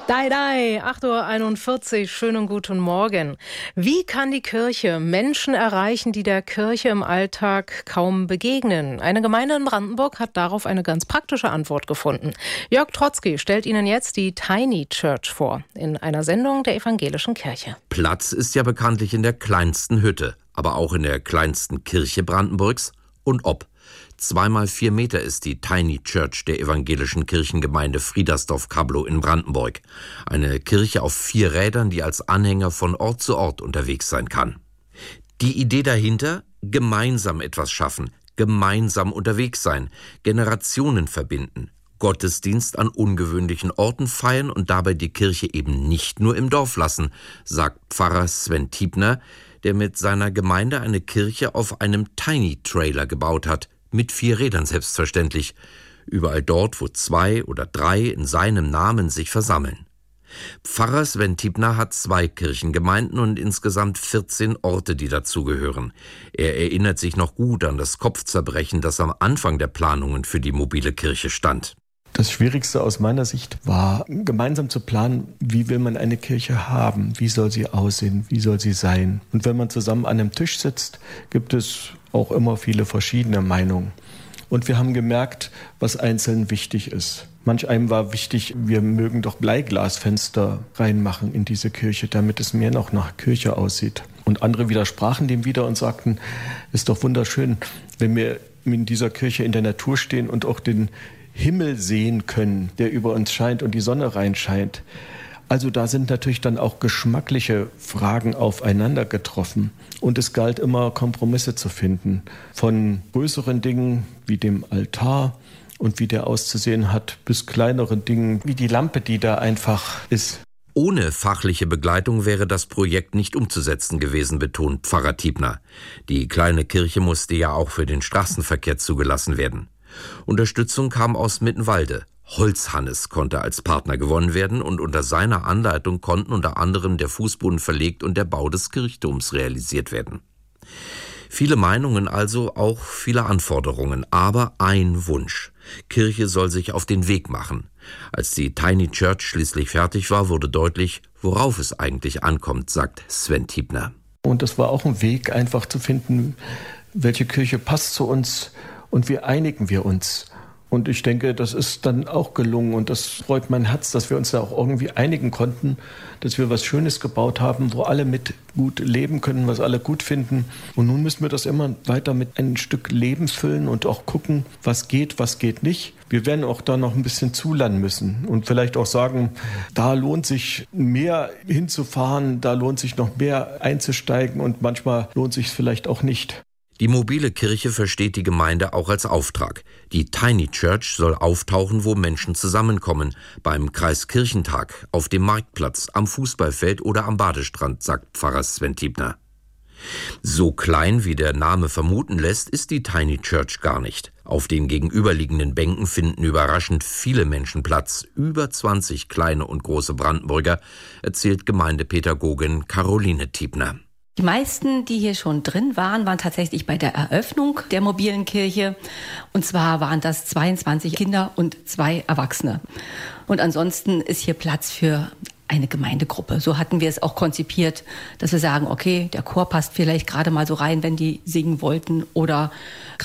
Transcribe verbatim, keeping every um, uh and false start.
Dai, dai, acht Uhr einundvierzig, schönen guten Morgen. Wie kann die Kirche Menschen erreichen, die der Kirche im Alltag kaum begegnen? Eine Gemeinde in Brandenburg hat darauf eine ganz praktische Antwort gefunden. Jörg Trotzki stellt Ihnen jetzt die Tiny Church vor, in einer Sendung der Evangelischen Kirche. Platz ist ja bekanntlich in der kleinsten Hütte, aber auch in der kleinsten Kirche Brandenburgs. Und ob. Zweimal vier Meter ist die Tiny Church der evangelischen Kirchengemeinde Friedersdorf-Kablow in Brandenburg. Eine Kirche auf vier Rädern, die als Anhänger von Ort zu Ort unterwegs sein kann. Die Idee dahinter? Gemeinsam etwas schaffen, gemeinsam unterwegs sein, Generationen verbinden, Gottesdienst an ungewöhnlichen Orten feiern und dabei die Kirche eben nicht nur im Dorf lassen, sagt Pfarrer Sven Tiebner, der mit seiner Gemeinde eine Kirche auf einem Tiny-Trailer gebaut hat, mit vier Rädern selbstverständlich, überall dort, wo zwei oder drei in seinem Namen sich versammeln. Pfarrer Sven Tiebner hat zwei Kirchengemeinden und insgesamt vierzehn Orte, die dazugehören. Er erinnert sich noch gut an das Kopfzerbrechen, das am Anfang der Planungen für die mobile Kirche stand. Das Schwierigste aus meiner Sicht war, gemeinsam zu planen, wie will man eine Kirche haben, wie soll sie aussehen, wie soll sie sein. Und wenn man zusammen an einem Tisch sitzt, gibt es auch immer viele verschiedene Meinungen. Und wir haben gemerkt, was einzeln wichtig ist. Manch einem war wichtig, wir mögen doch Bleiglasfenster reinmachen in diese Kirche, damit es mehr noch nach Kirche aussieht. Und andere widersprachen dem wieder und sagten, ist doch wunderschön, wenn wir in dieser Kirche in der Natur stehen und auch den Himmel sehen können, der über uns scheint und die Sonne reinscheint. Also da sind natürlich dann auch geschmackliche Fragen aufeinander getroffen. Und es galt immer, Kompromisse zu finden. Von größeren Dingen wie dem Altar und wie der auszusehen hat, bis kleineren Dingen wie die Lampe, die da einfach ist. Ohne fachliche Begleitung wäre das Projekt nicht umzusetzen gewesen, betont Pfarrer Tiebner. Die kleine Kirche musste ja auch für den Straßenverkehr zugelassen werden. Unterstützung kam aus Mittenwalde. Holzhannes konnte als Partner gewonnen werden und unter seiner Anleitung konnten unter anderem der Fußboden verlegt und der Bau des Kirchturms realisiert werden. Viele Meinungen also, auch viele Anforderungen, aber ein Wunsch. Kirche soll sich auf den Weg machen. Als die Tiny Church schließlich fertig war, wurde deutlich, worauf es eigentlich ankommt, sagt Sven Tiebner. Und das war auch ein Weg, einfach zu finden, welche Kirche passt zu uns und wie einigen wir uns. Und ich denke, das ist dann auch gelungen und das freut mein Herz, dass wir uns da auch irgendwie einigen konnten, dass wir was Schönes gebaut haben, wo alle mit gut leben können, was alle gut finden. Und nun müssen wir das immer weiter mit ein Stück Leben füllen und auch gucken, was geht, was geht nicht. Wir werden auch da noch ein bisschen zulernen müssen und vielleicht auch sagen, da lohnt sich mehr hinzufahren, da lohnt sich noch mehr einzusteigen und manchmal lohnt sich es vielleicht auch nicht. Die mobile Kirche versteht die Gemeinde auch als Auftrag. Die Tiny Church soll auftauchen, wo Menschen zusammenkommen. Beim Kreiskirchentag, auf dem Marktplatz, am Fußballfeld oder am Badestrand, sagt Pfarrer Sven Tiebner. So klein, wie der Name vermuten lässt, ist die Tiny Church gar nicht. Auf den gegenüberliegenden Bänken finden überraschend viele Menschen Platz. Über zwanzig kleine und große Brandenburger, erzählt Gemeindepädagogin Caroline Tiebner. Die meisten, die hier schon drin waren, waren tatsächlich bei der Eröffnung der mobilen Kirche. Und zwar waren das zweiundzwanzig Kinder und zwei Erwachsene. Und ansonsten ist hier Platz für eine Gemeindegruppe. So hatten wir es auch konzipiert, dass wir sagen, okay, der Chor passt vielleicht gerade mal so rein, wenn die singen wollten. Oder